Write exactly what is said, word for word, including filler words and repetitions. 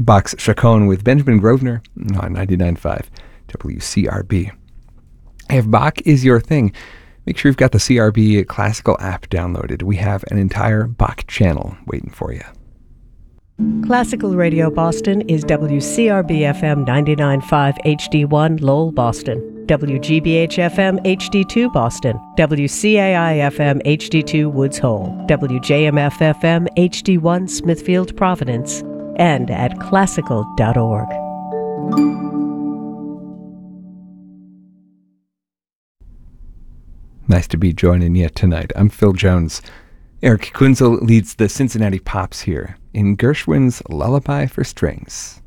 Bach's Chaconne with Benjamin Grosvenor on ninety-nine point five W C R B. If Bach is your thing, make sure you've got the C R B Classical app downloaded. We have an entire Bach channel waiting for you. Classical Radio Boston is W C R B F M ninety-nine point five H D one Lowell, Boston, W G B H F M H D two Boston, W C A I F M H D two Woods Hole, W J M F F M H D one Smithfield, Providence, and at classical dot org. Nice to be joining you tonight. I'm Phil Jones. Eric Kunzel leads the Cincinnati Pops here in Gershwin's Lullaby for Strings.